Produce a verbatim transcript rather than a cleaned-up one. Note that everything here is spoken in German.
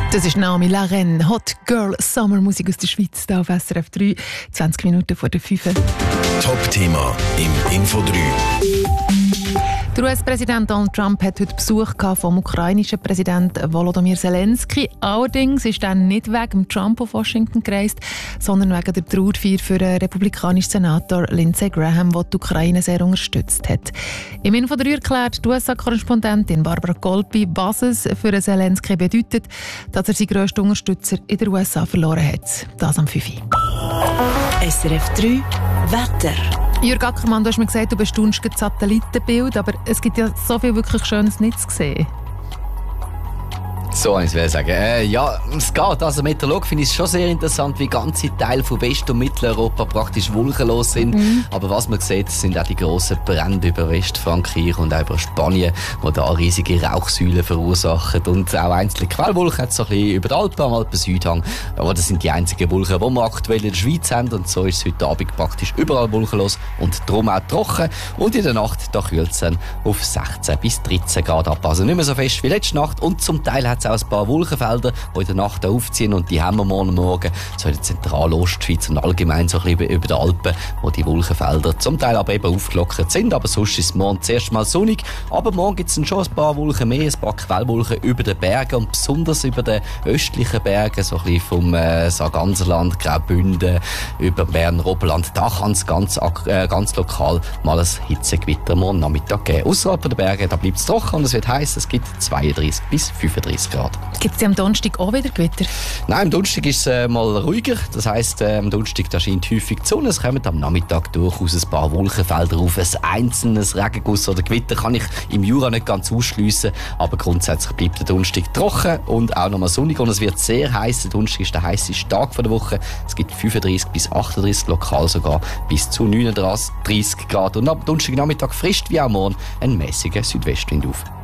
Das ist Naomi Larraine, Hot Girl Summer Musik aus der Schweiz, hier auf S R F drei, zwanzig Minuten vor der fünf. Top-Thema im Info drei. Der U S-Präsident Donald Trump hat heute Besuch vom ukrainischen Präsidenten Volodymyr Zelensky. Allerdings ist er nicht wegen Trump auf Washington gereist, sondern wegen der Trauerfeier für den republikanischen Senator Lindsey Graham, der die Ukraine sehr unterstützt hat. Im Info drei erklärt die U S A-Korrespondentin Barbara Golpi, was es für Zelensky bedeutet, dass er seinen grössten Unterstützer in der U S A verloren hat. Das am fünf. S R F drei Wetter. Jürg Ackermann, du hast mir gesagt, du bestaunst das Satellitenbild, aber es gibt ja so viel wirklich Schönes nicht zu sehen. So, ich will sagen. Äh, ja, es geht. Also Meteorolog finde ich es schon sehr interessant, wie ganze Teile von West- und Mitteleuropa praktisch wolkenlos sind. Mhm. Aber was man sieht, sind auch die grossen Brände über Westfrankreich und auch über Spanien, die da riesige Rauchsäulen verursachen. Und auch einzelne Quellwolken hat so ein bisschen über die Alpen, am Alpen-Südhang. Aber das sind die einzigen Wolken, die wir aktuell in der Schweiz haben. Und so ist es heute Abend praktisch überall wolkenlos und darum auch trocken. Und in der Nacht, da kühlt es dann auf sechzehn bis dreizehn Grad ab. Also nicht mehr so fest wie letzte Nacht. Und zum Teil hat es auch ein paar Wolkenfelder, die in der Nacht aufziehen, und die haben wir morgen Morgen so in der Zentralostschweiz und allgemein so ein bisschen über den Alpen, wo die Wolkenfelder zum Teil aber eben aufgelockert sind. Aber sonst ist es morgen zuerst mal sonnig. Aber morgen gibt es dann schon ein paar Wolken mehr, ein paar Quellwolken über den Bergen und besonders über den östlichen Bergen, so ein bisschen vom äh, Sarganserland, Graubünden, über Berner Oberland. Da kann es ganz, äh, ganz lokal mal ein Hitzegewitter morgen Nachmittag geben. Außerhalb der Berge, da bleibt es trocken und es wird heiß. Es gibt zweiunddreißig bis fünfunddreißig Grad. Gibt es am Donnerstag auch wieder Gewitter? Nein, am Donnerstag ist es äh, mal ruhiger. Das heisst, äh, am Donnerstag da scheint häufig die Sonne. Es kommen am Nachmittag durchaus ein paar Wolkenfelder auf. Ein einzelnes Regenguss oder Gewitter kann ich im Jura nicht ganz ausschliessen. Aber grundsätzlich bleibt der Donnerstag trocken und auch nochmal sonnig. Und es wird sehr heiß. Der Donnerstag ist der heisseste Tag der Woche. Es gibt fünfunddreißig bis achtunddreißig, lokal sogar bis zu neununddreißig Grad. Und am Donnerstag Nachmittag frischt wie auch morgen ein mäßiger Südwestwind auf.